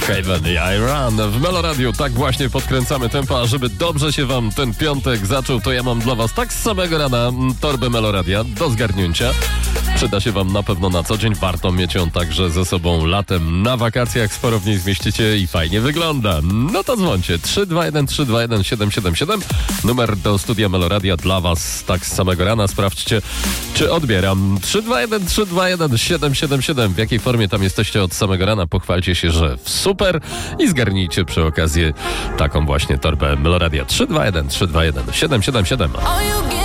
Craven i I Run w Meloradiu. Tak właśnie podkręcamy tempo, a żeby dobrze się wam ten piątek zaczął, to ja mam dla was tak z samego rana torbę Meloradia do zgarnięcia. Przyda się wam na pewno na co dzień. Warto mieć ją także ze sobą latem na wakacjach. Sporo w niej zmieścicie i fajnie wygląda. No to dzwońcie. 321 777. Numer do studia Meloradia dla was tak z samego rana. Sprawdźcie, czy odbieram. 321 777. W jakiej formie tam jesteście od samego rana? Pochwalcie się, że super i zgarnijcie przy okazji taką właśnie torbę Meloradia. 321 777.